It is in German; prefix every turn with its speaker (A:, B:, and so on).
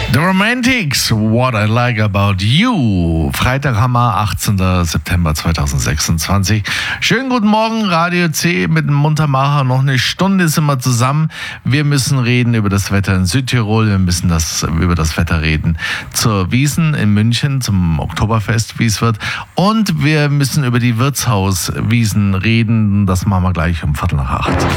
A: The Romantics, What I Like About You. Freitaghammer, 18. September 2026. Schönen guten Morgen, Radio C mit dem Muntermacher. Noch eine Stunde sind wir zusammen. Wir müssen reden über das Wetter in Südtirol. Wir müssen über das Wetter reden zur Wiesn in München, zum Oktoberfest, wie es wird. Und wir müssen über die Wirtshauswiesn reden. Das machen wir gleich um 7:45.